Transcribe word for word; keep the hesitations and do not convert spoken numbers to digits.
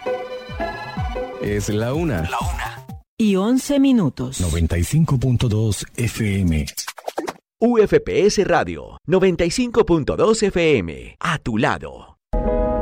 Es la una. La una. Y once minutos. noventa y cinco punto dos F M. U F P S Radio, noventa y cinco punto dos F M. A tu lado.